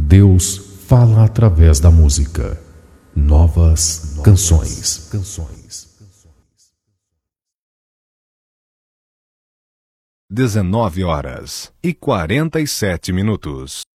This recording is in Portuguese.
Deus fala através da música. Novas canções. 19h47.